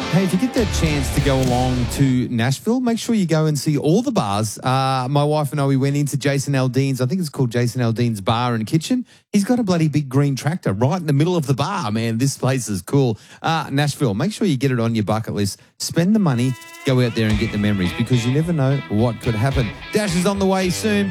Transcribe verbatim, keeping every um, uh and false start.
Hey, if you get the chance to go along to Nashville, make sure you go and see all the bars. Uh, my wife and I, we went into Jason Aldean's, I think it's called Jason Aldean's Bar and Kitchen. He's got a bloody big green tractor right in the middle of the bar. Man, this place is cool. Uh, Nashville, make sure you get it on your bucket list. Spend the money, go out there and get the memories because you never know what could happen. Dash is on the way soon.